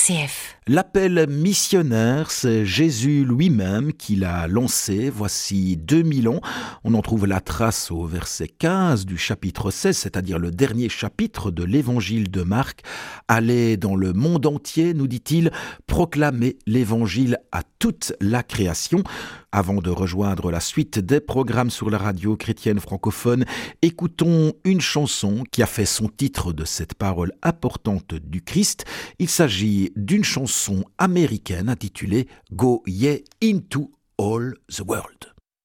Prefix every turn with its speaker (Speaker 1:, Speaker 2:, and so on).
Speaker 1: RCF.
Speaker 2: L'appel missionnaire, c'est Jésus lui-même qui l'a lancé, voici 2000 ans. On en trouve la trace au verset 15 du chapitre 16, c'est-à-dire le dernier chapitre de l'évangile de Marc. Allez dans le monde entier, nous dit-il, proclamer l'évangile à toute la création. Avant de rejoindre la suite des programmes sur la radio chrétienne francophone, écoutons une chanson qui a fait son titre de cette parole importante du Christ. Il s'agit d'une chanson américaine intitulée « Go ye into all the world ».